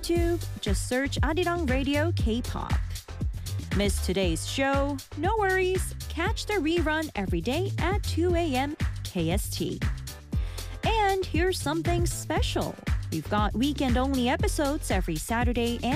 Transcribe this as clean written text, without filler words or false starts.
YouTube, just search Arirang Radio K-pop. Missed today's show? No worries. Catch the rerun every day at 2 a.m. KST. And here's something special. We've got weekend-only episodes every Saturday and